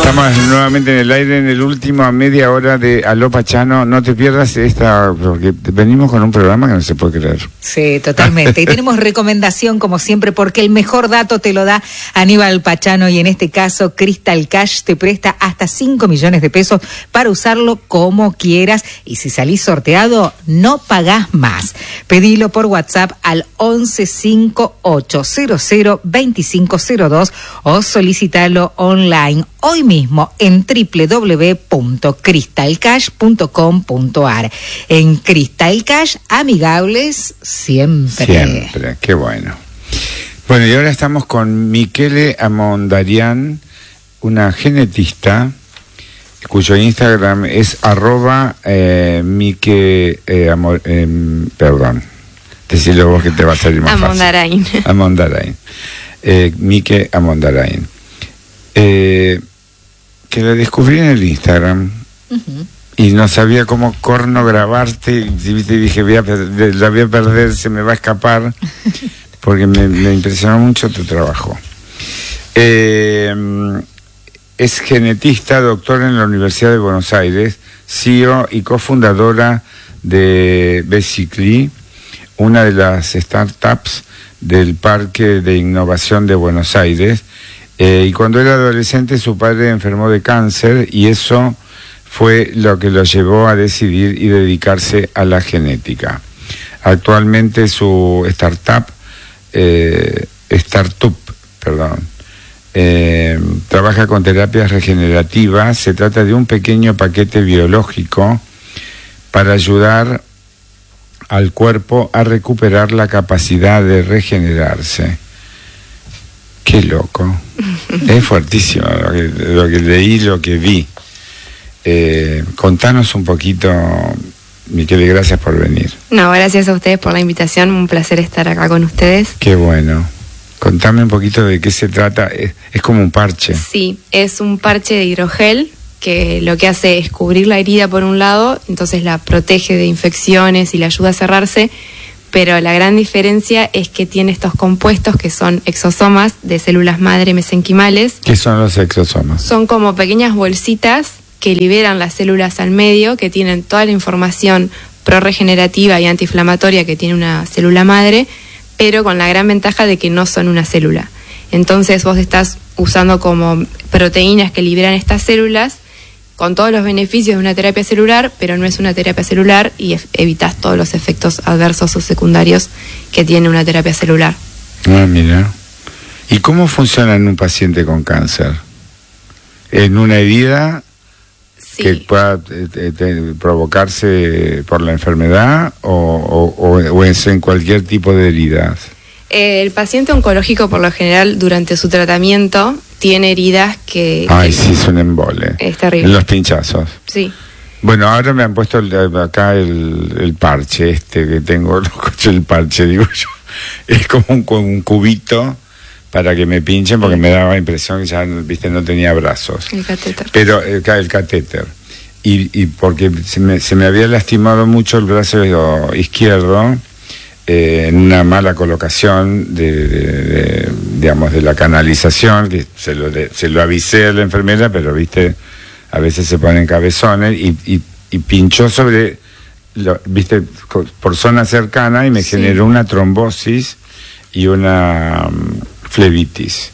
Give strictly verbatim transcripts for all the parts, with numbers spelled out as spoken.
Estamos nuevamente en el aire en el último a media hora de Aló Pachano. No te pierdas esta, porque venimos con un programa que no se puede creer. Sí, totalmente. Y tenemos recomendación como siempre, porque el mejor dato te lo da Aníbal Pachano, y en este caso Crystal Cash te presta hasta cinco millones de pesos para usarlo como quieras, y si salís sorteado no pagás más. Pedilo por WhatsApp al once cincuenta y ocho cero cero veinticinco cero dos o solicitalo online hoy mismo en doble u doble u doble u punto crystal cash punto com punto a r. En Crystal Cash, amigables siempre. Siempre, qué bueno. Bueno, y ahora estamos con Michele Amondarian, una genetista cuyo Instagram es arroba eh, Mique, eh, amor, eh, perdón, decilo vos que te va a salir más Amondarain. fácil. Amondarain. Eh, Mique Amondarain. Eh, que la descubrí en el Instagram. Uh-huh. Y no sabía cómo corno grabarte, y dije, voy a, la voy a perder, se me va a escapar, porque me, me impresionó mucho tu trabajo. Eh, es genetista, doctora en la Universidad de Buenos Aires, C E O y cofundadora de Basically, una de las startups del Parque de Innovación de Buenos Aires. Eh, y cuando era adolescente su padre enfermó de cáncer, y eso fue lo que lo llevó a decidir y dedicarse a la genética. Actualmente su startup, eh, startup, perdón, eh, trabaja con terapias regenerativas. Se trata de un pequeño paquete biológico para ayudar al cuerpo a recuperar la capacidad de regenerarse. Qué loco. Es fuertísimo lo que, lo que leí, lo que vi. Eh, contanos un poquito, Michele, gracias por venir. No, gracias a ustedes por la invitación, un placer estar acá con ustedes. Qué bueno. Contame un poquito de qué se trata. Es, es como un parche. Sí, es un parche de hidrogel que lo que hace es cubrir la herida por un lado, entonces la protege de infecciones y la ayuda a cerrarse, pero la gran diferencia es que tiene estos compuestos que son exosomas de células madre mesenquimales. ¿Qué son los exosomas? Son como pequeñas bolsitas que liberan las células al medio, que tienen toda la información prorregenerativa y antiinflamatoria que tiene una célula madre, pero con la gran ventaja de que no son una célula. Entonces vos estás usando como proteínas que liberan estas células, con todos los beneficios de una terapia celular, pero no es una terapia celular, y evitas todos los efectos adversos o secundarios que tiene una terapia celular. Ah, mira. ¿Y cómo funciona en un paciente con cáncer? ¿En una herida sí. que pueda eh, eh, provocarse por la enfermedad o, o, o es en cualquier tipo de heridas? Eh, el paciente oncológico, por lo general, durante su tratamiento, tiene heridas que... Ay, que sí, es un embole. Es terrible. En los pinchazos. Sí. Bueno, ahora me han puesto el, acá el, el parche este que tengo, el parche, digo yo. Es como un, un cubito para que me pinchen, porque me daba impresión que ya, viste, no tenía brazos. El catéter. Pero el, el catéter. Y, y porque se me, se me había lastimado mucho el brazo izquierdo, Eh, en una mala colocación de, de, de, digamos, de la canalización, que se lo, de, se lo avisé a la enfermera, pero viste, a veces se ponen cabezones, y, y, y pinchó sobre, lo, viste, por zona cercana, y me sí. generó una trombosis y una um, flebitis.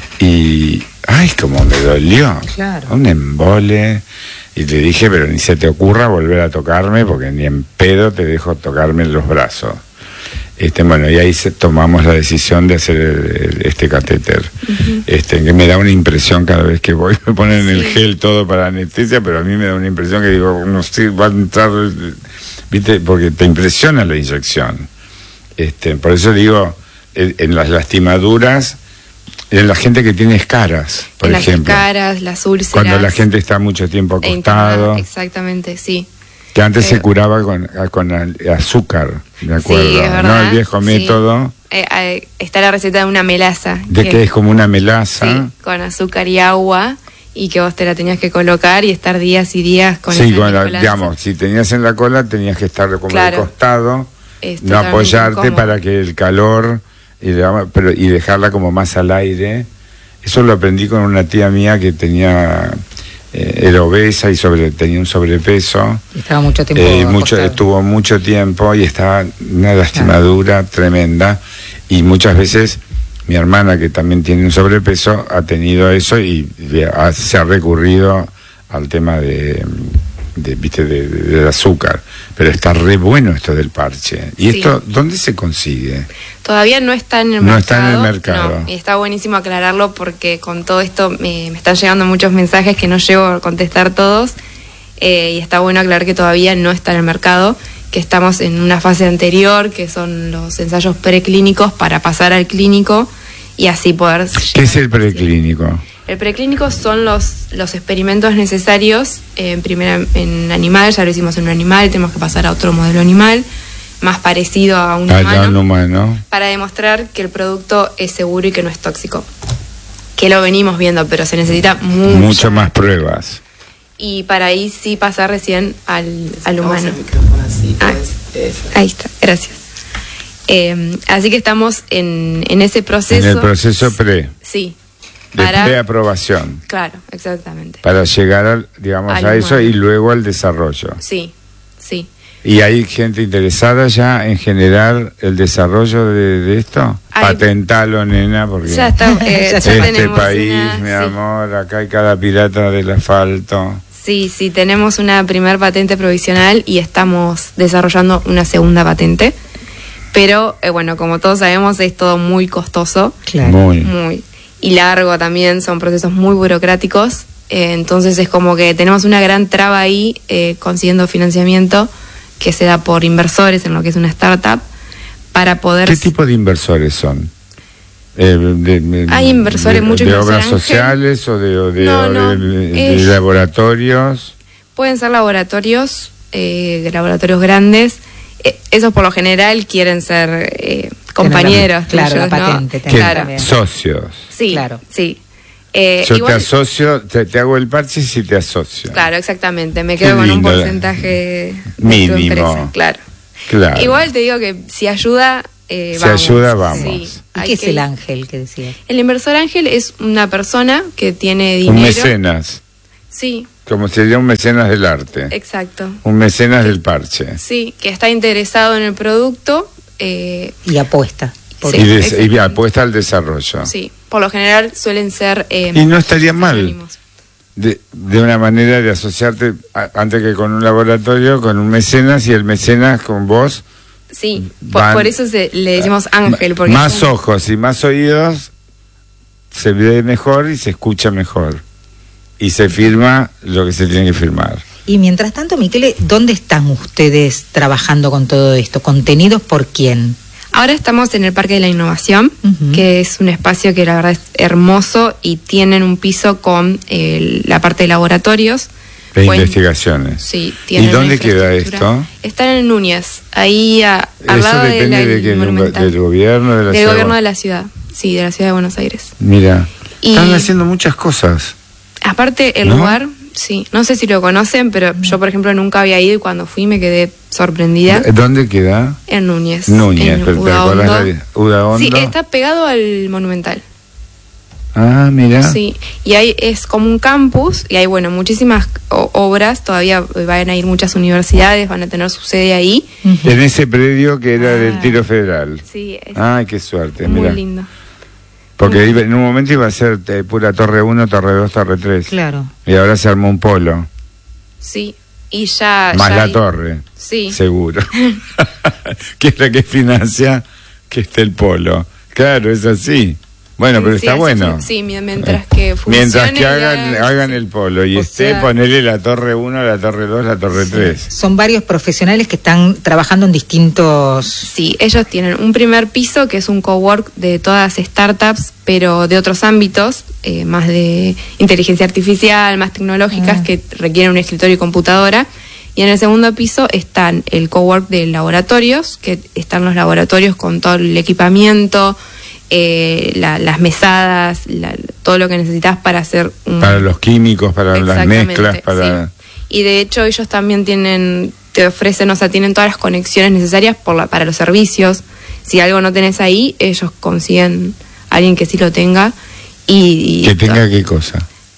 Y, ay, como me dolió. Claro. Un embole. Y le dije, pero ni se te ocurra volver a tocarme, porque ni en pedo te dejo tocarme los brazos. Este, bueno, y ahí se, tomamos la decisión de hacer el, el, este catéter, uh-huh. este, que me da una impresión cada vez que voy, me ponen sí. el gel todo para anestesia, pero a mí me da una impresión que digo, no sé, va a entrar, viste, porque te impresiona la inyección. Este, por eso digo, en, en las lastimaduras, en la gente que tiene escaras, por en ejemplo. Las escaras, las úlceras. Cuando la gente está mucho tiempo acostado. Exactamente, sí. Que antes Pero, se curaba con, con azúcar, me acuerdo. Sí, es verdad, ¿no? El viejo método. Sí. Eh, eh, está la receta de una melaza. De que, que es como una melaza. Sí, con azúcar y agua, y que vos te la tenías que colocar y estar días y días con sí, esa bueno, melaza. digamos, si tenías en la cola tenías que estar como claro. de costado, es no apoyarte incómodo. Para que el calor, y, pero, y dejarla como más al aire. Eso lo aprendí con una tía mía que tenía eh, era obesa y sobre, tenía un sobrepeso. Estaba mucho tiempo eh, mucho, Estuvo mucho tiempo y estaba una lastimadura claro. tremenda. Y muchas veces mi hermana, que también tiene un sobrepeso, ha tenido eso y ha, se ha recurrido al tema de... De, ¿viste? De, de, del azúcar, pero está re bueno esto del parche. ¿Y sí. esto dónde se consigue? Todavía no está en el no mercado. No está en el mercado. No, y está buenísimo aclararlo porque con todo esto me, me están llegando muchos mensajes que no llego a contestar todos, eh, y está bueno aclarar que todavía no está en el mercado, que estamos en una fase anterior, que son los ensayos preclínicos para pasar al clínico y así poder... ¿Qué es el preclínico? El preclínico son los, los experimentos necesarios, eh, en primera en animal, ya lo hicimos en un animal, tenemos que pasar a otro modelo animal, más parecido a un ah, humano, un humano, para demostrar que el producto es seguro y que no es tóxico. Que lo venimos viendo, pero se necesita mucho, mucho más pruebas. Y para ahí sí pasar recién al, al humano. Ah, ahí está, gracias. Eh, así que estamos en, en ese proceso. En el proceso pre. Sí. De para, preaprobación. Claro, exactamente. Para llegar, al, digamos, al a eso humano. Y luego al desarrollo. Sí, sí. ¿Y hay gente interesada ya en generar el desarrollo de, de esto? Hay, Patentalo, nena, porque ya está, eh, ya este país, una, mi sí. amor, acá hay cada pirata del asfalto. Sí, sí, tenemos una primer patente provisional y estamos desarrollando una segunda patente. Pero, eh, bueno, como todos sabemos, es todo muy costoso. Claro. Muy. Muy. Y largo también, son procesos muy burocráticos, eh, entonces es como que tenemos una gran traba ahí eh, consiguiendo financiamiento que se da por inversores en lo que es una startup para poder... ¿Qué tipo de inversores son? Eh, de, de, Hay inversores, de, muchos ¿De inversores obras sociales o de, o de, no, o no, de, de, es, de laboratorios? Pueden ser laboratorios, eh, laboratorios grandes. Eh, esos por lo general quieren ser eh, compañeros. Claro, tuyos, la patente. ¿no? Claro. Socios. Sí, claro. Sí. Eh, Yo igual, te asocio, te, te hago el parche si te asocio. Claro, exactamente. Me quedo con un porcentaje mínimo. De tu empresa, claro. Claro. Igual te digo que si ayuda, eh, si vamos. ayuda, vamos. Sí, ¿Y qué es el ángel que decía? El inversor ángel es una persona que tiene dinero. Un mecenas. Sí. Como sería un mecenas del arte. Exacto. Un mecenas del parche. Sí, que está interesado en el producto. Eh, y apuesta. Sí, y, des, y apuesta al desarrollo. Sí, por lo general suelen ser... Eh, y no estaría mal de, de una manera de asociarte, a, antes que con un laboratorio, con un mecenas, y el mecenas con vos. Sí, van, por, por eso se, le decimos ángel. Porque más son... ojos y más oídos, se ve mejor y se escucha mejor. Y se firma lo que se tiene que firmar. Y mientras tanto, Michele, ¿dónde están ustedes trabajando con todo esto? ¿Contenidos por quién? Ahora estamos en el Parque de la Innovación, uh-huh. que es un espacio que la verdad es hermoso y tienen un piso con eh, la parte de laboratorios. De Buen, investigaciones. Sí. ¿Y dónde queda esto? Está en Núñez, ahí a, al lado de la, de que, del gobierno de la del ciudad. gobierno de la ciudad, sí, de la ciudad de Buenos Aires. Mira, y están haciendo muchas cosas. Aparte el ¿no? lugar, sí, no sé si lo conocen, pero yo por ejemplo nunca había ido y cuando fui me quedé sorprendida. ¿Dónde queda? En Núñez. Núñez, en pero Udaondo. ¿te Udaondo? Sí, está pegado al Monumental. Ah, mira. Sí, y ahí es como un campus y hay, bueno, muchísimas o- obras, todavía van a ir muchas universidades, van a tener su sede ahí. Uh-huh. En ese predio que era ah, del Tiro Federal. Sí. Es Ay, qué suerte, muy mira. lindo. Porque iba, en un momento iba a ser eh, pura Torre uno, Torre dos, Torre tres. Claro. Y ahora se armó un polo. Sí, y ya... Más ya la hay... torre. Sí. Seguro. Que es la que financia que esté el polo. Claro, es así. Bueno, pero sí, está bueno. Fun- sí, mientras que funcione. Mientras que hagan, ya, hagan sí. el polo y o esté, sea, ponerle la torre uno, la torre dos, la torre sí. tres. Son varios profesionales que están trabajando en distintos... Sí, ellos tienen un primer piso que es un cowork de todas startups, pero de otros ámbitos, eh, más de inteligencia artificial, más tecnológicas, ah. que requieren un escritorio y computadora. Y en el segundo piso están el cowork de laboratorios, que están los laboratorios con todo el equipamiento, eh, la, las mesadas, la, todo lo que necesitas para hacer un... Para los químicos, para las mezclas, para... Sí. Y de hecho ellos también tienen, te ofrecen, o sea, tienen todas las conexiones necesarias por la, para los servicios. Si algo no tenés ahí, ellos consiguen a alguien que sí lo tenga. Y, y ¿Que tenga qué cosa?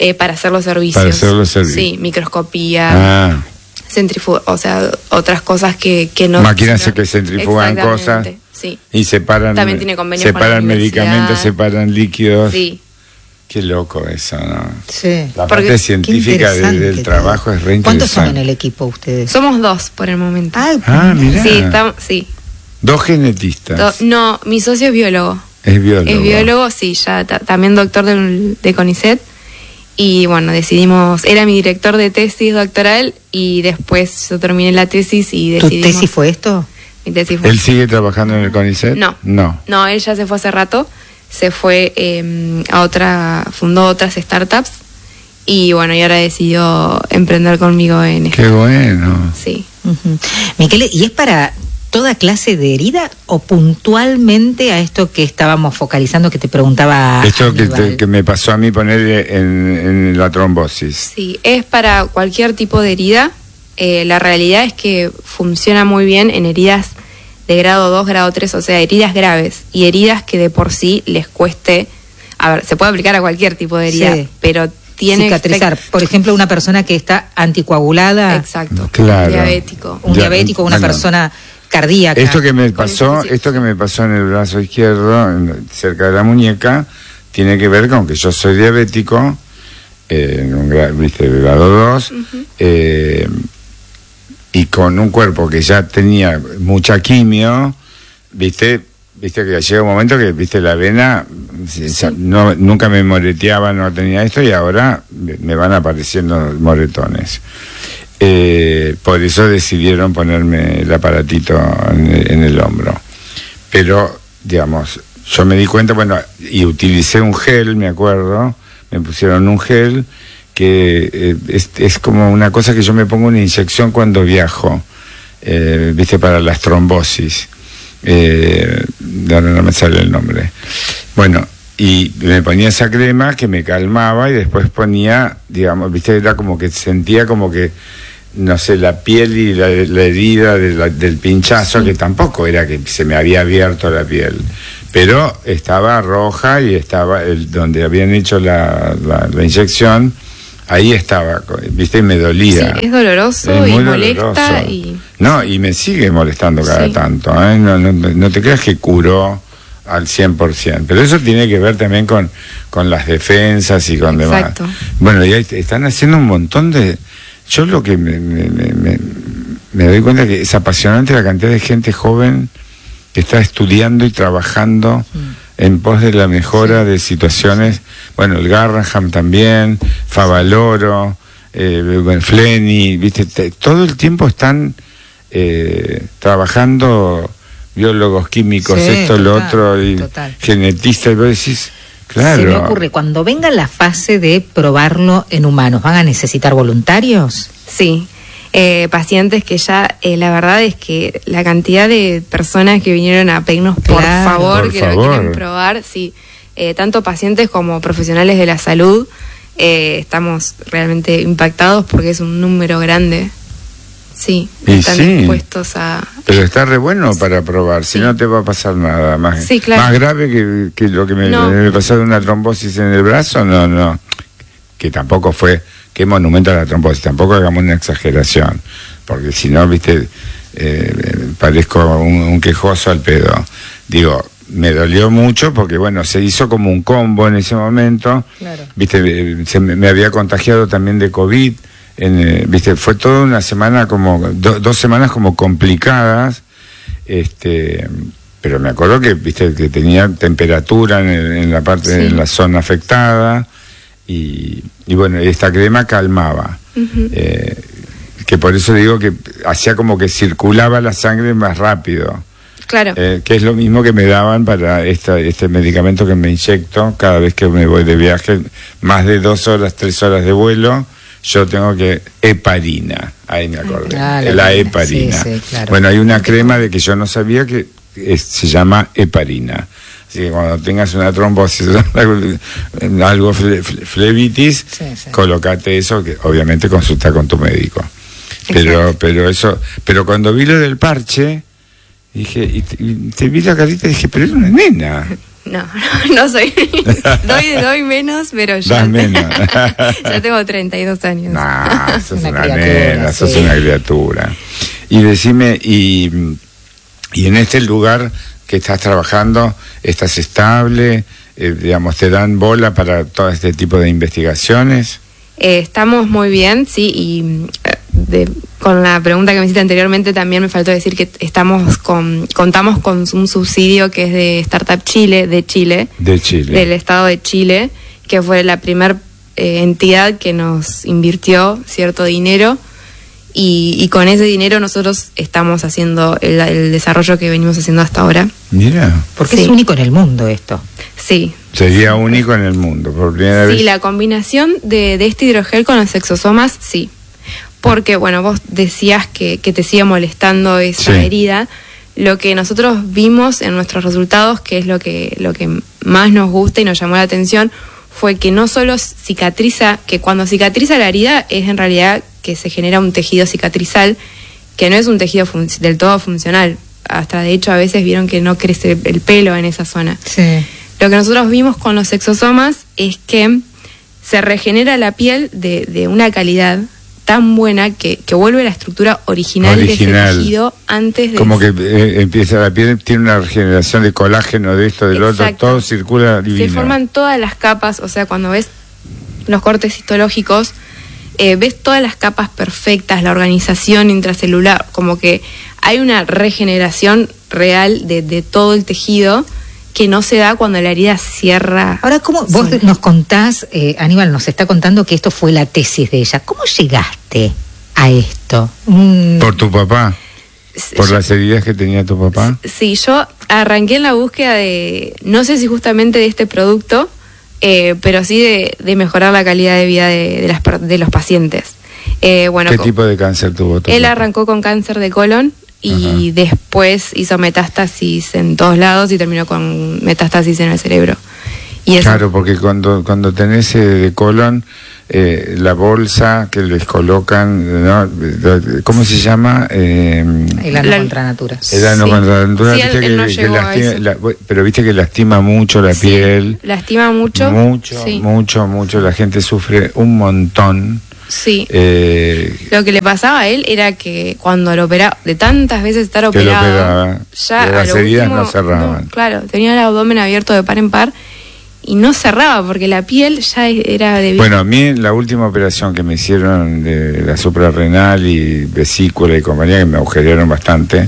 Eh, para hacer los servicios. Para hacer los servicios. Sí, microscopía, ah. centrifuga, o sea, otras cosas que, que no... Máquinas no, que centrifugan cosas sí. y separan, también tiene convenios separan con la medicamentos, separan líquidos. Sí. Qué loco eso, ¿no? Sí. La Porque, parte científica de, del trabajo es re interesante. ¿Cuántos son en el equipo ustedes? Somos dos por el momento. Ah, ah mira. Sí, estamos, sí. Dos genetistas. Do, no, mi socio es biólogo. Es biólogo. Es biólogo, sí, ya ta, también doctor de, de CONICET. Y bueno, decidimos, era mi director de tesis doctoral y después yo terminé la tesis y decidimos... ¿Tu tesis fue esto? Mi tesis fue... ¿Él sigue trabajando en el CONICET? No. No. No, él ya se fue hace rato, se fue eh, a otra, fundó otras startups y bueno, y ahora decidió emprender conmigo en esto. Qué bueno. Sí. Uh-huh. Miquel, ¿y es para toda clase de herida o puntualmente a esto que estábamos focalizando, que te preguntaba Esto que, te, que me pasó a mí poner en, en la trombosis? Sí, es para cualquier tipo de herida. Eh, la realidad es que funciona muy bien en heridas de grado dos, grado tres, o sea, heridas graves y heridas que de por sí les cueste... A ver, se puede aplicar a cualquier tipo de herida, sí, pero tiene... Cicatrizar. Por ejemplo, una persona que está anticoagulada. Exacto. Claro. Un diabético. Un Ya, diabético, una bueno. persona... cardíaca. Esto que me pasó, esto que me pasó en el brazo izquierdo, en, cerca de la muñeca, tiene que ver con que yo soy diabético, eh, en un grado, viste, de grado dos, uh-huh. eh, y con un cuerpo que ya tenía mucha quimio, viste, viste que llega un momento que, viste, la vena, sí. no, nunca me moreteaba, no tenía esto, y ahora me van apareciendo moretones. Eh, por eso decidieron ponerme el aparatito en el, en el hombro. Pero, digamos, yo me di cuenta, bueno, y utilicé un gel, me acuerdo, me pusieron un gel que eh, es, es como una cosa que yo me pongo una inyección cuando viajo, eh, viste, para las trombosis. Eh, ahora no me sale el nombre. Bueno, y me ponía esa crema que me calmaba y después ponía, digamos, viste, era como que sentía como que, no sé, la piel y la, la herida de la, del pinchazo, sí. que tampoco era que se me había abierto la piel, pero estaba roja y estaba el, donde habían hecho la, la, la inyección, ahí estaba, viste, y me dolía. Sí, es doloroso es y molesta doloroso. y... No, y me sigue molestando cada sí. tanto, ¿eh? No, no, no te creas que curó al cien por ciento, pero eso tiene que ver también con, con las defensas y con Exacto. demás. Bueno, y ahí están haciendo un montón de... Yo lo que me, me, me, me doy cuenta que es apasionante la cantidad de gente joven que está estudiando y trabajando mm. en pos de la mejora sí. de situaciones. Bueno, el Garraham también, Favaloro, eh, Fleni, viste, te, todo el tiempo están eh, trabajando biólogos, químicos, sí, esto, total, lo otro, y total. genetistas, y vos decís... Claro. Se me ocurre, cuando venga la fase de probarlo en humanos, ¿van a necesitar voluntarios? Sí, eh, pacientes que ya, eh, la verdad es que la cantidad de personas que vinieron a pedirnos, por claro, favor, por que favor. lo quieren probar, sí, eh, tanto pacientes como profesionales de la salud, eh, estamos realmente impactados porque es un número grande. Sí, y están sí, dispuestos a... Pero está re bueno para probar, si sí. no te va a pasar nada más. Sí, claro. Más grave que, que lo que me, no. me pasó de una trombosis en el brazo, no, no. Que tampoco fue, qué monumento a la trombosis, tampoco hagamos una exageración, porque si no, viste, eh, parezco un, un quejoso al pedo. Digo, me dolió mucho porque, bueno, se hizo como un combo en ese momento. Claro. Viste, se me, me había contagiado también de COVID. En, eh, viste, fue toda una semana como do, dos semanas como complicadas, este, pero me acuerdo que viste que tenía temperatura en, el, en la parte sí. en la zona afectada y, y bueno, esta crema calmaba, uh-huh. eh, que por eso digo que hacía como que circulaba la sangre más rápido. Claro. Eh, que es lo mismo que me daban para esta, este medicamento que me inyecto cada vez que me voy de viaje, más de dos horas, tres horas de vuelo. Yo tengo que heparina, ahí me acordé, ah, la, la heparina. Sí, sí, claro. Bueno, hay una crema de que yo no sabía que es, se llama heparina. Así que cuando tengas una trombosis, algo fle, fle, flebitis, sí, sí. colócate eso, que obviamente consulta con tu médico. Pero, Exacto. pero eso, pero cuando vi lo del parche, dije, y te, y te vi la carita y dije, pero es una nena. No, no, no soy. doy, doy menos, pero ya, Das menos. ya tengo treinta y dos años. Nah, sos Una una, criatura, nena, sos sí. una criatura. Y decime, y, y en este lugar que estás trabajando, ¿estás estable? Eh, digamos, ¿te dan bola para todo este tipo de investigaciones? Eh, estamos muy bien, sí, y eh, de, con la pregunta que me hiciste anteriormente también me faltó decir que estamos con, contamos con un subsidio que es de Startup Chile, de Chile, De Chile. del Estado de Chile, que fue la primer eh, entidad que nos invirtió cierto dinero y, y con ese dinero nosotros estamos haciendo el, el desarrollo que venimos haciendo hasta ahora. Mira, Porque Sí. es único en el mundo esto. Sí. sería único en el mundo, por primera Sí, vez. la combinación de, de este hidrogel con los exosomas, sí. Porque, bueno, vos decías que, que te sigue molestando esa Sí. herida. Lo que nosotros vimos en nuestros resultados, que es lo que, lo que más nos gusta y nos llamó la atención, fue que no solo cicatriza, que cuando cicatriza la herida es en realidad que se genera un tejido cicatrizal, que no es un tejido fun- del todo funcional. Hasta de hecho a veces vieron que no crece el pelo en esa zona. Sí. Lo que nosotros vimos con los exosomas es que se regenera la piel de, de una calidad tan buena que, que vuelve la estructura original, Original. de ese tejido antes de... Como que eh, empieza la piel, tiene una regeneración de colágeno, de esto, del otro, Exacto. todo circula divino. Se forman todas las capas, o sea, cuando ves los cortes histológicos, eh, ves todas las capas perfectas, la organización intracelular, como que hay una regeneración real de, de todo el tejido que no se da cuando la herida cierra. Ahora, ¿cómo vos sola. nos contás, eh, Aníbal nos está contando que esto fue la tesis de ella? ¿Cómo llegaste a esto? Mm, ¿Por tu papá? ¿Por Yo- las heridas que tenía tu papá? Sí, yo arranqué en la búsqueda de, no sé si justamente de este producto, eh, pero sí de, de mejorar la calidad de vida de, de, las, per- de los pacientes. Eh, bueno, ¿Qué co- tipo de cáncer tuvo tu él papá? arrancó con cáncer de colon y Ajá. después hizo metástasis en todos lados y terminó con metástasis en el cerebro. Y eso, Claro, porque cuando cuando tenés eh, de colon, eh, la bolsa que les colocan, ¿no? ¿Cómo se llama? Eh, el ano La- contra natura. el ano Sí. contra la natura, Sí, viste él- que, él no que llegó a lastima, eso. la- pero viste que lastima mucho la sí, piel. lastima mucho. Mucho, sí, mucho, mucho. La gente sufre un montón. sí. Eh, Lo que le pasaba a él era que cuando lo operaba, de tantas veces estar Que lo operado, operaba, ya que a las lo heridas último, no cerraban. claro, tenía el abdomen abierto de par en par y no cerraba porque la piel ya era de bueno, a mí la última operación que me hicieron de la suprarrenal y vesícula y compañía, que me agujerearon bastante,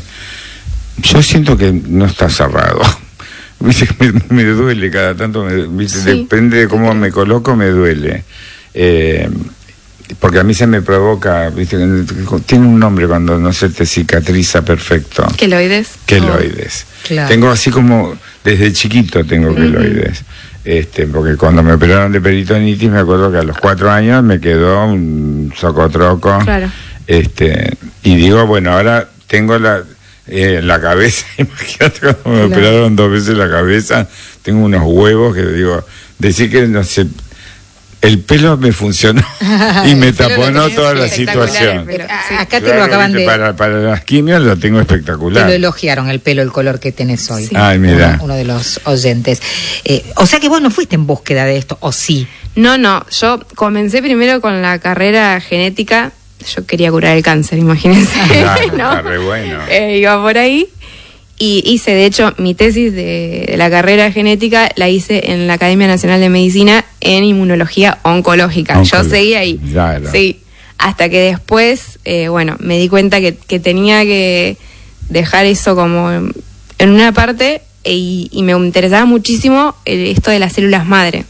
yo siento que no está cerrado. Viste que me, me duele cada tanto, me- viste, Sí, depende de te cómo creo. me coloco, me duele. Eh, porque a mí se me provoca, viste, tiene un nombre cuando no se te cicatriza perfecto. queloides. Queloides. Claro. Tengo así como, desde chiquito tengo Ujú. queloides. Este, porque cuando me operaron de peritonitis, me acuerdo que a los cuatro años me quedó un socotroco. Claro. Este, y digo, bueno, ahora tengo la, eh, la cabeza, imagínate cuando me Claro. operaron dos veces la cabeza, tengo unos huevos que digo, decir que no sé, el pelo me funcionó y me El pelo lo taponó tenés toda la espectacular, situación. el pelo. A- Sí. Acá te Claro, lo acaban viste, de... Para, para las quimios lo tengo Te espectacular. lo elogiaron el pelo, el color que tenés hoy. Sí. Ay, mira. Uno, uno de los oyentes. Eh, o sea que vos no fuiste en búsqueda de esto, ¿o sí? No, no, yo comencé primero con la carrera genética, yo quería curar el cáncer, imagínense. Claro, ¿no? está re bueno. Eh, iba por ahí y hice, de hecho, mi tesis de, de la carrera genética la hice en la Academia Nacional de Medicina en inmunología oncológica. Yo Oncológica, seguí ahí. claro. Sí, hasta que después, eh, bueno, me di cuenta que, que tenía que dejar eso como en, en una parte e- y, y me interesaba muchísimo el- esto de las células madre.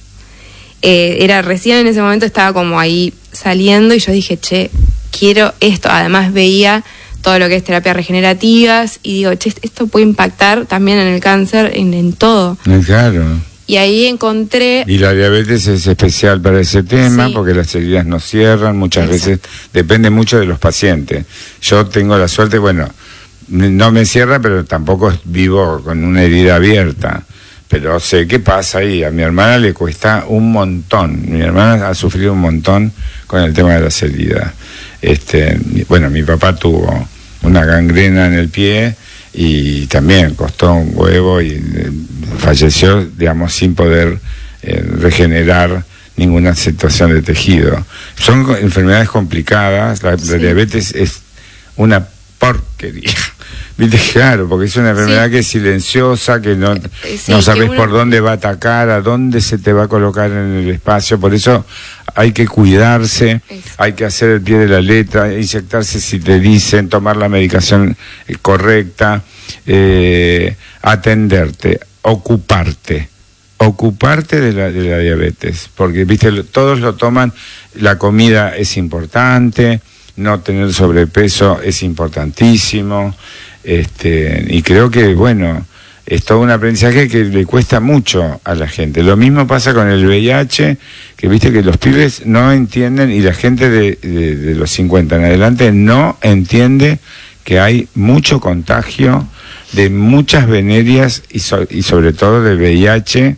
Eh, era recién en ese momento estaba como ahí saliendo y yo dije, che, quiero esto. Además veía todo lo que es terapias regenerativas y digo, che, esto puede impactar también en el cáncer, en, en todo. Eh, Claro. Y ahí encontré, Y la diabetes es especial para ese tema, Sí. porque las heridas no cierran, muchas Exacto. veces depende mucho de los pacientes. Yo tengo la suerte, bueno, n- no me cierra, pero tampoco vivo con una herida abierta. Pero sé qué pasa ahí. A mi hermana le cuesta un montón. Mi hermana ha sufrido un montón con el tema de las heridas. Este, bueno, mi papá tuvo una gangrena en el pie y también costó un huevo y eh, falleció, digamos, sin poder eh, regenerar ninguna situación de tejido. Son enfermedades complicadas, la, sí. la diabetes es una porquería. ¿Viste? Claro, porque es una enfermedad sí. que es silenciosa, que no, sí, no sabes uno... por dónde va a atacar, a dónde se te va a colocar en el espacio. Por eso hay que cuidarse, es. hay que hacer el pie de la letra, inyectarse si te dicen, tomar la medicación correcta, eh, atenderte, ocuparte. ocuparte de la, de la diabetes, porque viste, todos lo toman, la comida es importante, no tener sobrepeso es importantísimo, este, y creo que, bueno, es todo un aprendizaje que le cuesta mucho a la gente. Lo mismo pasa con el V I H, que viste que los pibes no entienden, y la gente de, de, de los cincuenta en adelante no entiende que hay mucho contagio de muchas venerias y, so, y sobre todo de V I H,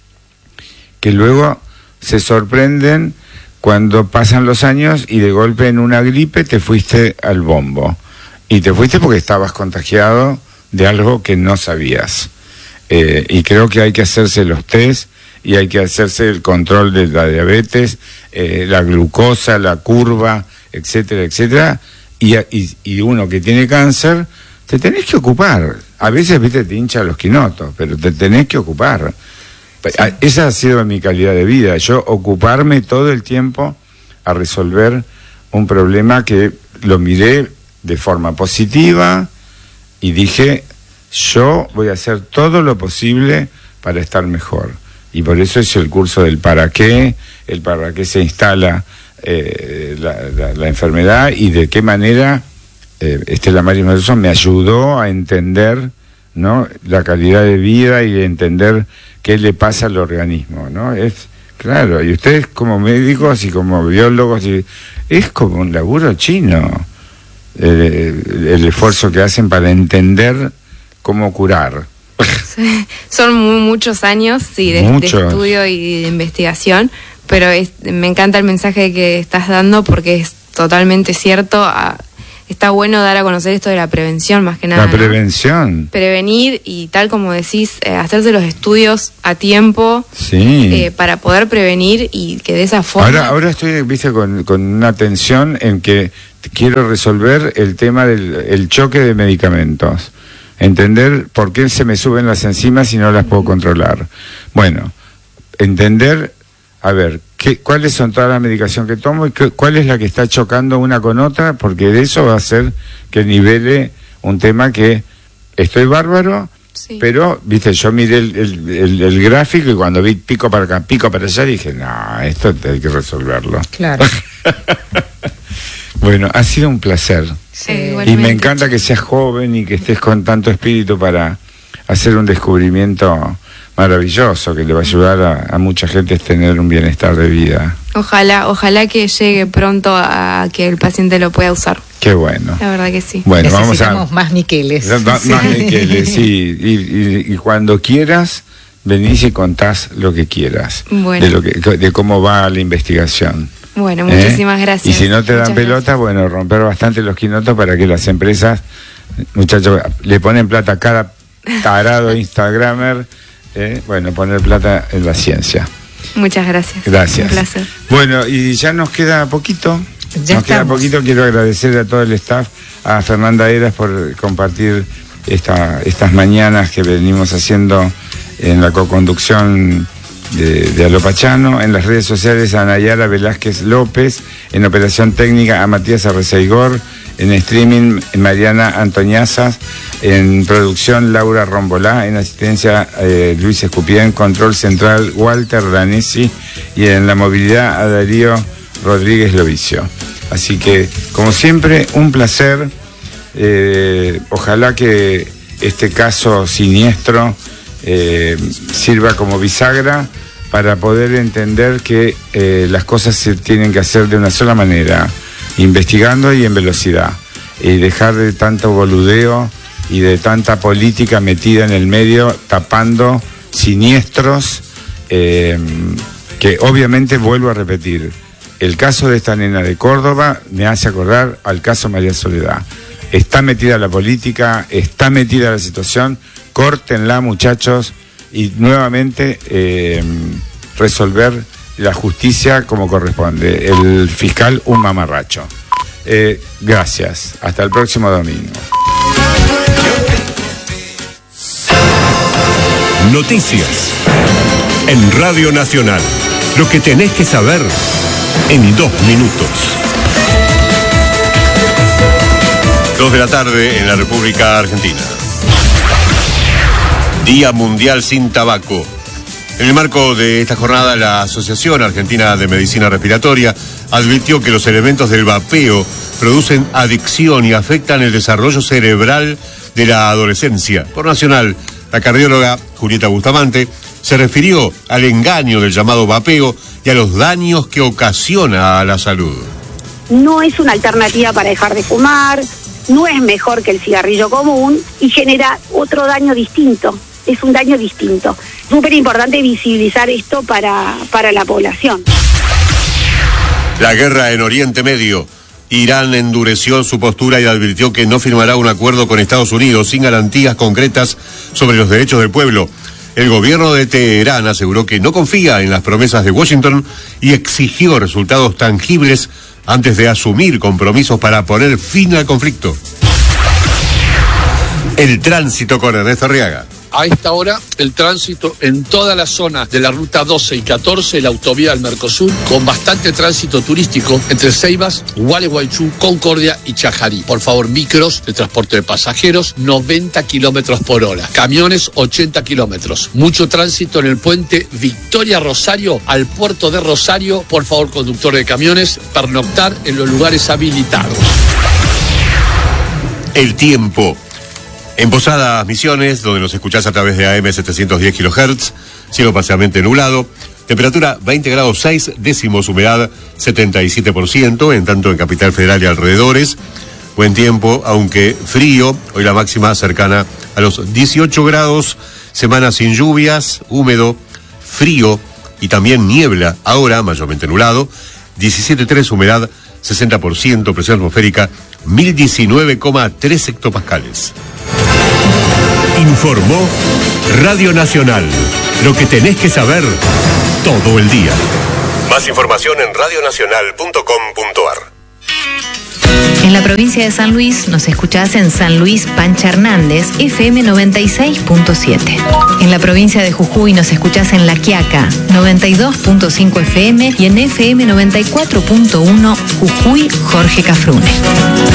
que luego se sorprenden cuando pasan los años y de golpe en una gripe te fuiste al bombo. Y te fuiste porque estabas contagiado de algo que no sabías. Eh, y creo que hay que hacerse los test y hay que hacerse el control de la diabetes, eh, la glucosa, la curva, etcétera, etcétera. Y, y, y uno que tiene cáncer, te tenés que ocupar. A veces, viste, te hincha los quinotos, pero te tenés que ocupar. Sí. Esa ha sido mi calidad de vida, yo ocuparme todo el tiempo a resolver un problema que lo miré de forma positiva y dije, yo voy a hacer todo lo posible para estar mejor. Y por eso hice el curso del para qué, el para qué se instala eh, la, la, la enfermedad y de qué manera eh, Estela Maris Matuzzo me ayudó a entender, ¿no?, la calidad de vida y entender qué le pasa al organismo, ¿no? Es claro, y ustedes como médicos y como biólogos, y, es como un laburo chino el, el esfuerzo que hacen para entender cómo curar. Sí, son muy, muchos años, sí, de, de estudio y de investigación, pero es, me encanta el mensaje que estás dando porque es totalmente cierto. A, Está bueno dar a conocer esto de la prevención, más que nada. La prevención. ¿No? Prevenir y, tal como decís, eh, hacerse los estudios a tiempo, sí, eh, para poder prevenir y que de esa forma... Ahora, ahora estoy, viste, con, con una tensión en que quiero resolver el tema del el choque de medicamentos. Entender por qué se me suben las enzimas y no las puedo controlar. Bueno, entender... A ver, ¿qué, ¿cuáles son todas las medicaciones que tomo y qué, cuál es la que está chocando una con otra? Porque de eso va a hacer que nivele un tema que estoy bárbaro, sí, pero, viste, yo miré el, el, el, el gráfico y cuando vi pico para acá, pico para allá, dije, no, esto hay que resolverlo. Claro. Bueno, ha sido un placer. Sí, y me encanta que seas joven y que estés con tanto espíritu para hacer un descubrimiento maravilloso que le va a ayudar a, a mucha gente a tener un bienestar de vida. Ojalá, ojalá que llegue pronto a que el paciente lo pueda usar. Qué bueno. La verdad que sí. Bueno, necesitamos vamos a, más Miqueles. Más, sí. más Miqueles, sí. Y, y, y cuando quieras, venís y contás lo que quieras. Bueno. De, lo que, de cómo va la investigación. Bueno, muchísimas ¿Eh? gracias. Y si no te dan Muchas pelota, gracias. Bueno, romper bastante los quinotos para que las empresas, muchachos, le ponen plata a cada tarado instagramer. Eh, bueno, poner plata en la ciencia. Muchas gracias. Gracias. Un placer. Bueno, y ya nos queda poquito. Ya nos estamos. queda poquito. Quiero agradecer a todo el staff, a Fernanda Eras por compartir esta, estas mañanas que venimos haciendo en la coconducción de, de Alopachano, en las redes sociales a Nayara Velázquez López, en operación técnica a Matías Arreceigor, en streaming Mariana Antoñazas, en producción Laura Rombolá, en asistencia eh, Luis Escupien, control central Walter Danesi y en la movilidad a Darío Rodríguez Lovicio. Así que, como siempre, un placer. Eh, ojalá que este caso siniestro eh, sirva como bisagra para poder entender que eh, las cosas se tienen que hacer de una sola manera, investigando y en velocidad, y dejar de tanto boludeo y de tanta política metida en el medio, tapando siniestros, eh, que obviamente, vuelvo a repetir, el caso de esta nena de Córdoba me hace acordar al caso María Soledad. Está metida la política, está metida la situación, córtenla, muchachos, y nuevamente eh, resolver la justicia como corresponde. El fiscal, un mamarracho. Eh, gracias. Hasta el próximo domingo. Noticias en Radio Nacional. Lo que tenés que saber en dos minutos. Dos de la tarde en la República Argentina. Día Mundial sin Tabaco. En el marco de esta jornada, la Asociación Argentina de Medicina Respiratoria advirtió que los elementos del vapeo producen adicción y afectan el desarrollo cerebral de la adolescencia. Por Nacional, la cardióloga Julieta Bustamante se refirió al engaño del llamado vapeo y a los daños que ocasiona a la salud. No es una alternativa para dejar de fumar, no es mejor que el cigarrillo común y genera otro daño distinto. Es un daño distinto. Súper importante visibilizar esto para, para la población. La guerra en Oriente Medio. Irán endureció su postura y advirtió que no firmará un acuerdo con Estados Unidos sin garantías concretas sobre los derechos del pueblo. El gobierno de Teherán aseguró que no confía en las promesas de Washington y exigió resultados tangibles antes de asumir compromisos para poner fin al conflicto. El tránsito con Ernesto Arriaga. A esta hora, el tránsito en toda la zona de la ruta doce y catorce, la autovía del Mercosur, con bastante tránsito turístico entre Ceibas, Gualeguaychú, Concordia y Chajarí. Por favor, micros de transporte de pasajeros, noventa kilómetros por hora. Camiones, ochenta kilómetros. Mucho tránsito en el puente Victoria Rosario al puerto de Rosario. Por favor, conductor de camiones, pernoctar en los lugares habilitados. El tiempo. En Posadas Misiones, donde nos escuchás a través de A M setecientos diez kilohertz, cielo parcialmente nublado, temperatura veinte grados seis décimos, humedad setenta y siete por ciento, en tanto en Capital Federal y alrededores. Buen tiempo, aunque frío, hoy la máxima cercana a los dieciocho grados, semana sin lluvias, húmedo, frío y también niebla, ahora mayormente nublado, diecisiete punto tres, humedad sesenta por ciento, presión atmosférica mil diecinueve coma tres hectopascales. Informó Radio Nacional. Lo que tenés que saber todo el día. Más información en radionacional punto com punto ar. En la provincia de San Luis nos escuchás en San Luis Pancha Hernández, F M noventa y seis punto siete. En la provincia de Jujuy nos escuchás en La Quiaca, noventa y dos punto cinco F M y en F M noventa y cuatro punto uno Jujuy Jorge Cafrune.